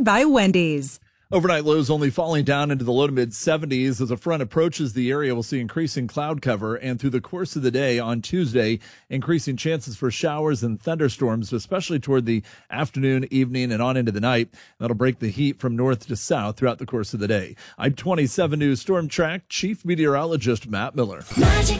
by Wendy's. Overnight lows only falling down into the low to mid 70s as a front approaches the area. We'll see increasing cloud cover, and through the course of the day on Tuesday, increasing chances for showers and thunderstorms, especially toward the afternoon, evening, and on into the night. That'll break the heat from north to south throughout the course of the day. I'm 27 News Storm Track Chief Meteorologist Matt Miller.